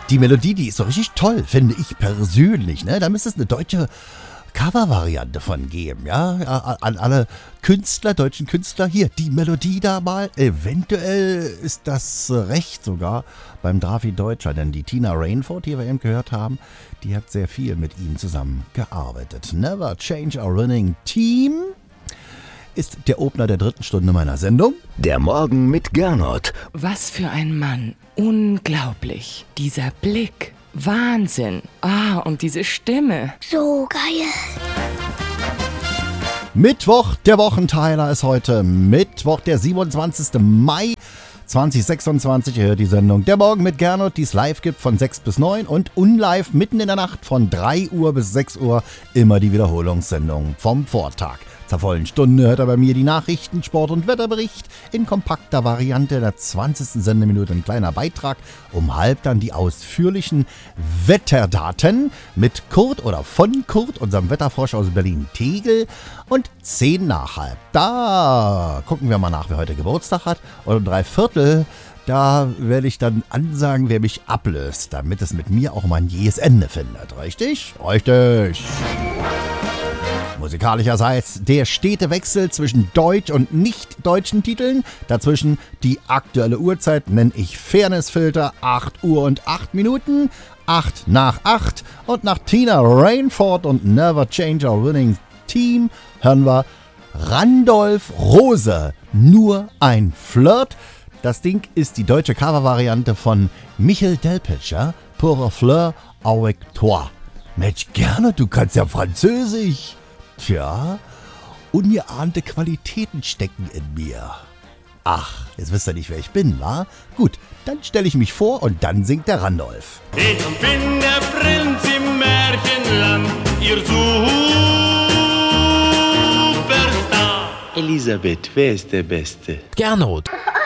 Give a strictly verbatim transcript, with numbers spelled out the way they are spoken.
Die Melodie, die ist so richtig toll, finde ich persönlich. Ne? Da müsste es eine deutsche Cover-Variante von geben, ja, an alle Künstler, deutschen Künstler, hier, die Melodie da mal, eventuell ist das recht sogar beim Drafi Deutscher, denn die Tina Rainford, die wir eben gehört haben, die hat sehr viel mit ihm zusammengearbeitet. Never Change Our Winning Team ist der Opener der dritten Stunde meiner Sendung. Der Morgen mit Gernot. Was für ein Mann, unglaublich, dieser Blick. Wahnsinn. Ah, und diese Stimme. So geil. Mittwoch, der Wochenteiler ist heute Mittwoch, der siebenundzwanzigsten Mai zweitausendsechsundzwanzig. Ihr hört die Sendung Der Morgen mit Gernot, die es live gibt von sechs bis neun und unlive mitten in der Nacht von drei Uhr bis sechs Uhr. Immer die Wiederholungssendung vom Vortag. Zur vollen Stunde hört er bei mir die Nachrichten, Sport- und Wetterbericht in kompakter Variante. In der zwanzigsten Sendeminute ein kleiner Beitrag. Um halb dann die ausführlichen Wetterdaten mit Kurt oder von Kurt, unserem Wetterfrosch aus Berlin-Tegel. Und zehn nach halb. Da gucken wir mal nach, wer heute Geburtstag hat. Und um drei Viertel, da werde ich dann ansagen, wer mich ablöst, damit es mit mir auch mal ein jähes Ende findet. Richtig? Richtig. Musikalischerseits der stete Wechsel zwischen deutsch- und nicht-deutschen Titeln. Dazwischen die aktuelle Uhrzeit nenne ich Fairnessfilter, acht Uhr und acht Minuten, acht nach acht. Und nach Tina Rainford und Never Change Our Winning Team hören wir Randolph Rose, nur ein Flirt. Das Ding ist die deutsche Covervariante von Michel Delpech, Pour un flirt avec toi. Mensch, gerne, du kannst ja Französisch. Tja, ungeahnte Qualitäten stecken in mir. Ach, jetzt wisst ihr nicht, wer ich bin, wa? Gut, dann stelle ich mich vor und dann singt der Randolph. Ich bin der Prinz im Märchenland, ihr Superstar. Elisabeth, wer ist der Beste? Gernot.